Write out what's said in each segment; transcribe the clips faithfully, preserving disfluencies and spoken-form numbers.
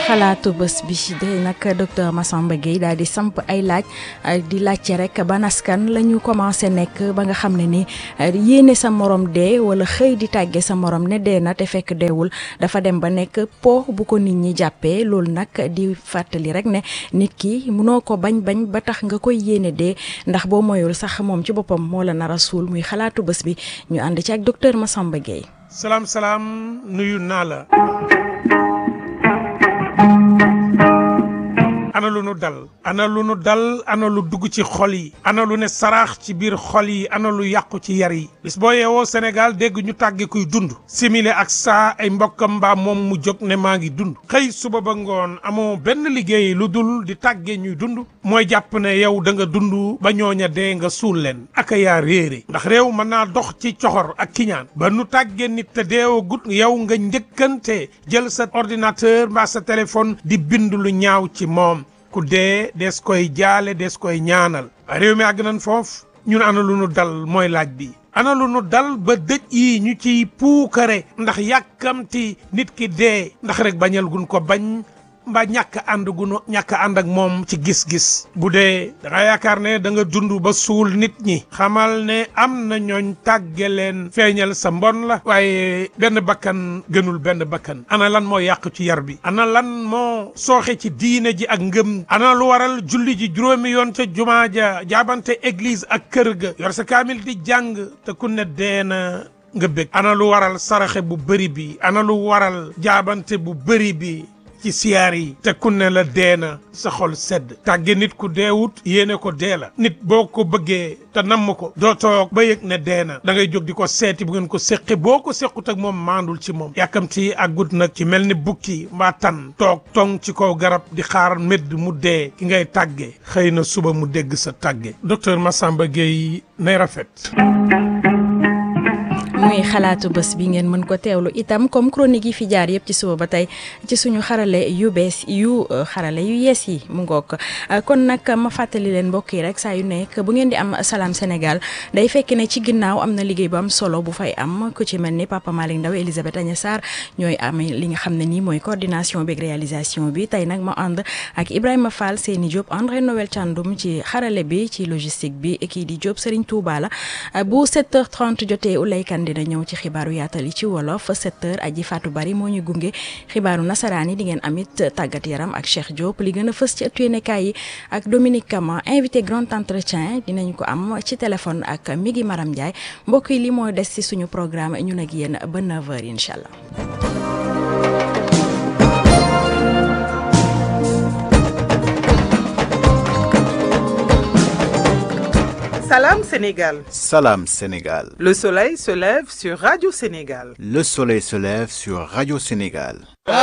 xalaatu bés bi day nag docteur Massamba Gueye daal di samp ay laaj di laajte rek ban askan la ñu commencé nekk ba nga xam ne ni yéene sa morom dee wala xëy di tàgge sa morom ne dee na te fekk deewul dafa dem ba nekk po bu ko nit ñi jàppee loolu nag di fàttali rek ne nit ki munoo ko bañ bañ ba tax nga koy yéene dee ndax boo moyul sax moom ci boppam moo la nar a suul muy xalaatu bés bi ñu ànd ci ak docteur Massamba Gueye. salaam salaam nuyu naa la. ana lu nu dal ana lu nu dal ana lu dugg ci xol yi ana lu ne saraax ci biir xol yi ana lu yàqu ci yar yi bis boo yeewoo Sénégal dégg ñu tàgge kuy dund simile ak saa ay mbokkam mbaa moom mu jóg ne maa ngi dund xëy suba ba ngoon amoo benn liggéey lu dul di tàgge ñuy dund mooy jàpp ne yow da nga dund ba ñooña dee nga suul leen ak a yaa réere ndax réew mën naa dox ci coxor ak kiñaan ba nu tàgge nit te deewa gut yow nga njëkkante jël sa ordinateur mbaa sa téléphone di bind lu ñaaw ci moom ku dee des koy jaale des koy ñaanal réew mi àgg nañ foofu ñun ana lu nu dal mooy laaj bi ana lu nu dal ba dëj yi ñu ciy puukare ndax yàkkamti nit ki dee ndax rek bañal gun ko bañ mbaa ñàkk ànd gu nu ñàkk ànd ak moom ci gis-gis bu dee da nga yaakaar ne da nga dund ba suul nit ñi xamal ne am na ñooñ tàgge leen feeñal sa mbon la waaye benn bakkan gënul benn bakkan ana lan moo yàq ci yar bi ana lan moo sooxe ci diine ji ak ngëm ana lu waral julli ji juróomi yoon ca jumaa ja jaabante église ak kër ga yor sa kaamil di jàng te ku ne dee na nga bëgg ana lu waral saraxe bu bëri bi ana lu waral jaabante bu bëri bi ci siyaar yi te ku ne la dee na sa xol sedd tàgge nit ku deewut yéene ko dee la nit boo ko bëggee te namm ko doo toog ba yëg ne dee na da ngay jóg di ko seeti bu ngeen ko séqi boo ko séqut ak moom maandul ci moom yàkkamti ak gut nag ci mel ni bukki mbaa tan toog tong ci kaw garab di xaar médd mu dee ki ngay tàgge xëy na suba mu dégg sa tàgge docteur Massamba Gueye nay rafet. muy xalaatu bés bi ngeen mën ko teewlu itam comme chronique yi fi jaar yëpp ci suba ba tey ci suñu xarale yu bees yu xarale yu yees yi mu ngoog kon nag ma fàttali leen mbokk yi rek saa yu nekk bu ngeen di am Salam Sénégal day fekk ne ci ginnaaw am na liggéey bu am solo bu fay am ku ci mel ni Papa Malick Ndaw Elisabeth Agnes Sarr ñooy am li nga xam ne nii mooy coordination bi ak réalisation bi tey nag ma ànd ak Ibrahima Fall Seyni Diop André Noël Thiandoum ci xarale bi ci logistique bi kii di Diop Serigne Touba la bu sept heures trente jotee Oulay Kane dina ñëw ci xibaaru yaatal yi ci wolof sept heures aji Fatou Bari moo ñu gunge xibaaru nasaraan yi di ngeen amit tàggat yaram ak Cheikh Diop li gën a fës ci ëttu yéenekaay yi ak Dominique Kama invité grand entretien dinañ ko am ci téléphone ak Migi Maram Ndiaye mbokk yi li moo des ci suñu programme ñun ak yéen ba neuf heures incha allah. Salam Sénégal. Salam Sénégal. Le soleil se lève sur Radio Sénégal. Le soleil se lève sur Radio Sénégal.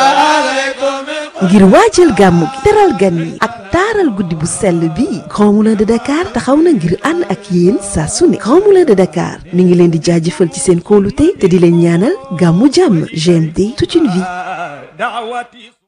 ngir waajal gàmmu gi teral gan yi ak taaral guddi bu sell bi Grand Moulin de Dakar taxaw na ngir ànd ak yéen saa su ne Grand Moulin de Dakar mi ngi leen di jaajëfal ci seen kóolute te di leen ñaanal gàmmu jàmm G M D toute une vie.